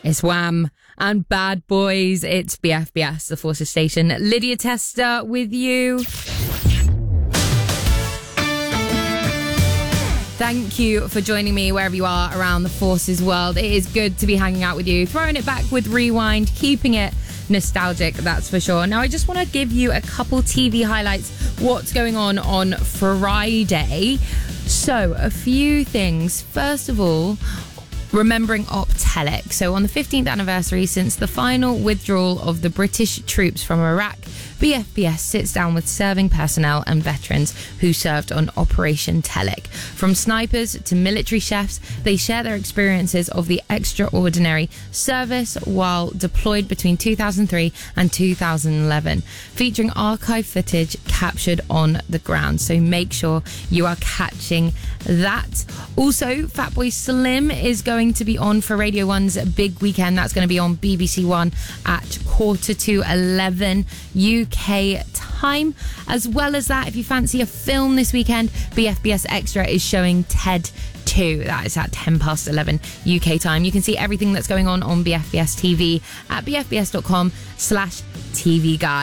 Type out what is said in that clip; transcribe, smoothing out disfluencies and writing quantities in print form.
It's Wham and Bad Boys. It's BFBS, the Forces Station. Lydia Tester with you. Thank you for joining me wherever you are around the Forces world. It is good to be hanging out with you, throwing it back with Rewind, keeping it nostalgic, that's for sure. Now, I just want to give you a couple TV highlights, what's going on Friday. So, a few things. First of all, remembering Op Telic. So on the 15th anniversary since the final withdrawal of the British troops from Iraq, BFBS sits down with serving personnel and veterans who served on Operation Telic. From snipers to military chefs, they share their experiences of the extraordinary service while deployed between 2003 and 2011, featuring archive footage captured on the ground. So make sure you are catching that. Also, Fatboy Slim is going to be on for Radio 1's Big Weekend. That's going to be on BBC One at 11:15 UK time. As well as that, if you fancy a film this weekend, BFBS Extra is showing Ted 2. That is at 11:10 UK time. You can see everything that's going on BFBS TV at bfbs.com/TV Guide.